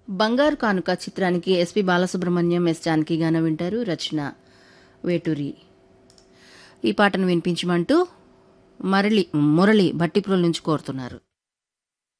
బంగారు కానుక చిత్రానికి ఎస్పి బాలసుబ్రహ్మణ్యం, ఎస్ జానకి గానం వింటారు. రచన వేటూరి. ఈ పాటను వినిపించమంటూ మురళి భట్టిప్రోల్ నుంచి కోరుతున్నారు.